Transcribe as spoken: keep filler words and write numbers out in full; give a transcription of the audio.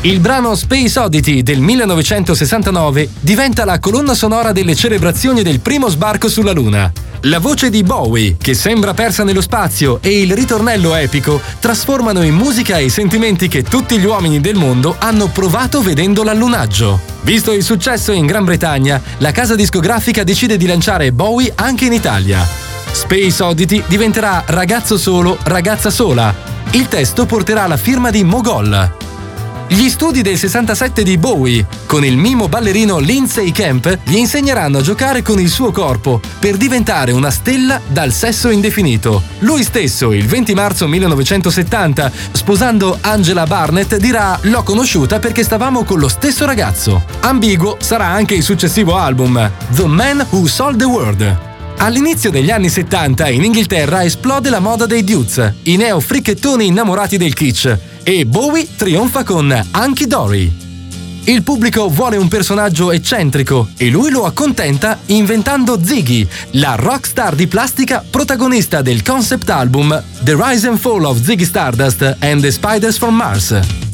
Il brano Space Oddity del millenovecentosessantanove diventa la colonna sonora delle celebrazioni del primo sbarco sulla Luna. La voce di Bowie, che sembra persa nello spazio, e il ritornello epico trasformano in musica i sentimenti che tutti gli uomini del mondo hanno provato vedendo l'allunaggio. Visto il successo in Gran Bretagna, la casa discografica decide di lanciare Bowie anche in Italia. Space Oddity diventerà Ragazzo solo, ragazza sola. Il testo porterà la firma di Mogol. Gli studi del sessantasette di Bowie, con il mimo ballerino Lindsay Kemp, gli insegneranno a giocare con il suo corpo per diventare una stella dal sesso indefinito. Lui stesso, il venti marzo millenovecentosettanta, sposando Angela Barnett, dirà: «L'ho conosciuta perché stavamo con lo stesso ragazzo». Ambiguo sarà anche il successivo album, The Man Who Sold the World. All'inizio degli anni settanta in Inghilterra esplode la moda dei dudes, i neo fricchettoni innamorati del kitsch, e Bowie trionfa con Hunky Dory. Il pubblico vuole un personaggio eccentrico e lui lo accontenta inventando Ziggy, la rockstar di plastica protagonista del concept album The Rise and Fall of Ziggy Stardust and the Spiders from Mars.